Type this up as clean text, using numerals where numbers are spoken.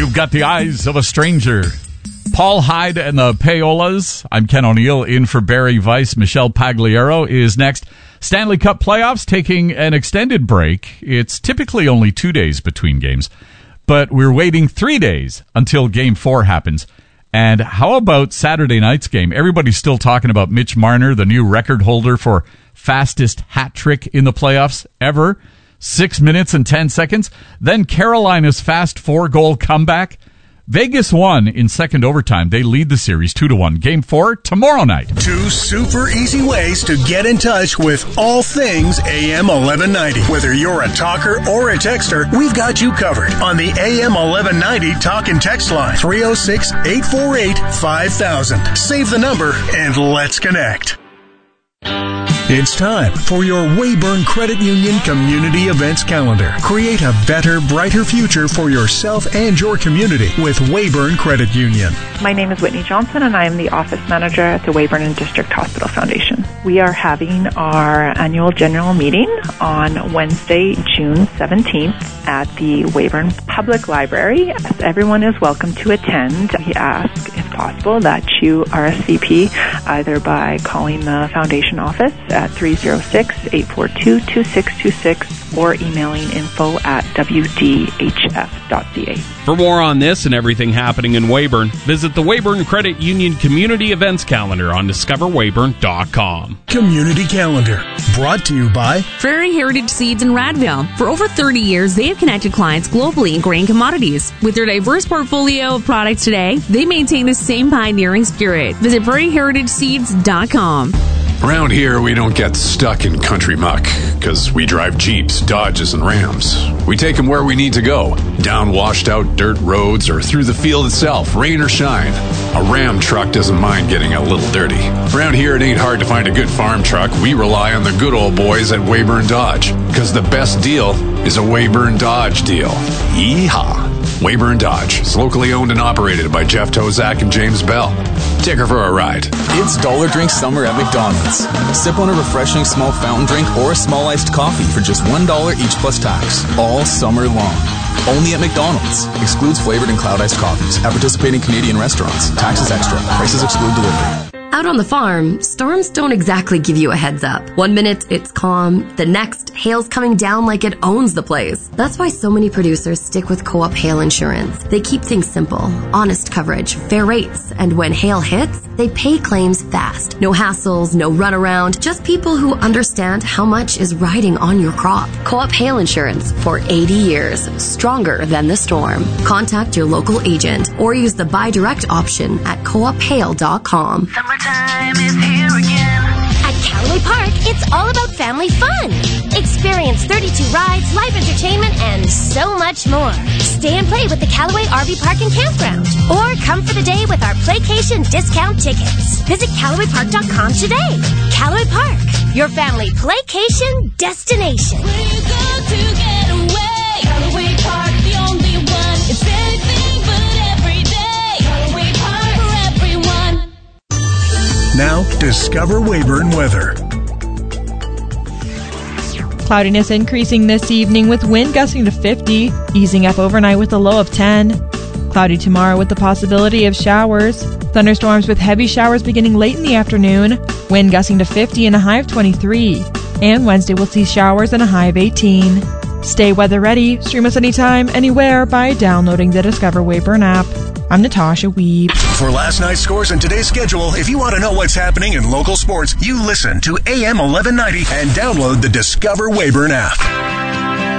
You've got the eyes of a stranger. Paul Hyde and the Payolas. I'm Ken O'Neill in for Barry Weiss. Michelle Pagliaro is next. Stanley Cup playoffs taking an extended break. It's typically only 2 days between games, but we're waiting 3 days until Game 4 happens. And how about Saturday night's game? Everybody's still talking about Mitch Marner, the new record holder for fastest hat trick in the playoffs ever. 6 minutes and 10 seconds. Then Carolina's fast 4-goal comeback. Vegas won in second overtime. They lead the series 2-1. Game 4 tomorrow night. 2 super easy ways to get in touch with all things AM 1190. Whether you're a talker or a texter, we've got you covered on the AM 1190 talk and text line 306-848-5000. Save the number and let's connect. It's time for your Weyburn Credit Union Community Events Calendar. Create a better, brighter future for yourself and your community with Weyburn Credit Union. My name is Whitney Johnson, and I am the office manager at the Weyburn and District Hospital Foundation. We are having our annual general meeting on Wednesday, June 17th at the Weyburn Public Library. Everyone is welcome to attend. We ask, if possible, that you RSVP either by calling the foundation office at 306-842-2626 or emailing info@wdhf.ca. For more on this and everything happening in Weyburn, visit the Weyburn Credit Union Community Events Calendar on discoverweyburn.com. Community Calendar, brought to you by Prairie Heritage Seeds in Radville. For over 30 years, they have connected clients globally in grain commodities. With their diverse portfolio of products today, they maintain the same pioneering spirit. Visit prairieritageseeds.com. Around here, we don't get stuck in country muck, because we drive Jeeps, Dodges, and Rams. We take them where we need to go, down washed-out dirt roads or through the field itself, rain or shine. A Ram truck doesn't mind getting a little dirty. Around here, it ain't hard to find a good farm truck. We rely on the good old boys at Weyburn Dodge, because the best deal is a Weyburn Dodge deal. Yeehaw! Weyburn Dodge is locally owned and operated by Jeff Tozak and James Bell. Take her for a ride. It's Dollar Drink Summer at McDonald's. Sip on a refreshing small fountain drink or a small iced coffee for just $1 each plus tax, all summer long. Only at McDonald's. Excludes flavored and cloud iced coffees at participating Canadian restaurants. Taxes extra. Prices exclude delivery. Out on the farm, storms don't exactly give you a heads up. 1 minute, it's calm. The next, hail's coming down like it owns the place. That's why so many producers stick with Co-op Hail Insurance. They keep things simple, honest coverage, fair rates, and when hail hits, they pay claims fast. No hassles, no runaround, just people who understand how much is riding on your crop. Co-op Hail Insurance for 80 years, stronger than the storm. Contact your local agent or use the buy direct option at coophail.com. Summertime is here again. At Callaway Park, it's all about family fun. Experience 32 rides, live entertainment, and so much more. Stay and play with the Callaway RV Park and Campground. Or come for the day with our Playcation discount tickets. Visit CallawayPark.com today. Callaway Park, your family Playcation destination. We're going to get away. Callaway Park, the only one. It's anything but every day. Callaway Park for everyone. Now, discover Weyburn weather. Cloudiness increasing this evening with wind gusting to 50, easing up overnight with a low of 10. Cloudy tomorrow with the possibility of showers. Thunderstorms with heavy showers beginning late in the afternoon, wind gusting to 50 and a high of 23. And Wednesday we'll see showers and a high of 18. Stay weather ready. Stream us anytime, anywhere by downloading the Discover Weyburn app. I'm Natasha Weeb. For last night's scores and today's schedule, if you want to know what's happening in local sports, you listen to AM 1190 and download the Discover Weyburn app.